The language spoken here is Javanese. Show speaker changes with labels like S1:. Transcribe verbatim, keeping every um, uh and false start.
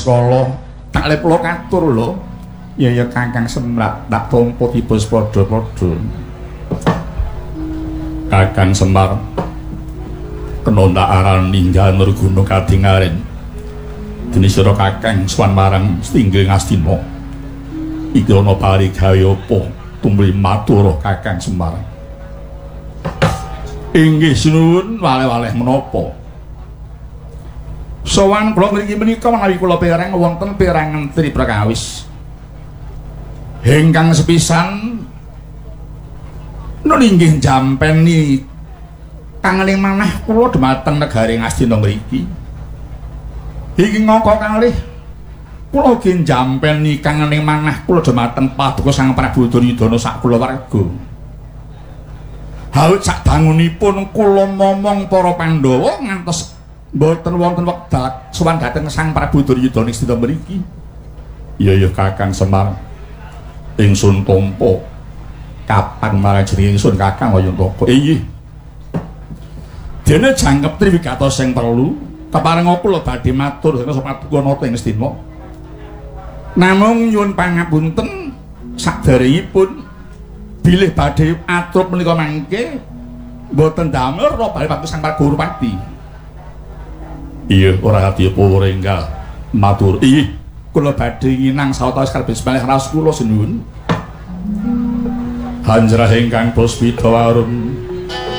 S1: Skala tak lep kula katur lho. Ya ya Kakang Semar tak tampa tibus padha-padha. Kakang Semar kena ndak aran ninggal Nurguna kadingaren. Dene sira Kakang sowan marang Stinggil Ngastina. Iki ana parigawe apa tumrap matur Kakang Semar. Inggih sinuwun waleh-waleh menapa? Sowan kula mriki menika menawi kula perang wonten perangan Tri Prakawis. Ingkang sepisan nun inggih jampeni kangeling manah kula dhumateng negari Ngastina mriki. Iki ngangka kalih kula ugi jampeni kangeling manah kula dhumateng Paduka Sang Prabu Duryudana sak kula warga. Hawit sadangunipun kula momong para Pandhawa ngantos mboten wonten wekdal sowan dhateng Sang Prabu Duryudana Ngastina mriki. Iya ya Kakang Semar. Ingsun tampa kapan marang jeneng ingsun Kakang Wayantaka. Inggih. Dene jangkep triwigatos sing perlu kepareng kula badhe matur dhateng Paduka Nata ing Ngastina. Namung nyuwun pangapunten sadèrèngipun bilih badhe atur menika mangke mboten damel ora bali Paduka Sang Prabu Pati. Iya, ora ati apa ora enggal matur. Inggih. Kula badhe nginang sawetawis kalebet malih raos kula sinuwun. Hanjrah ingkang puspita warum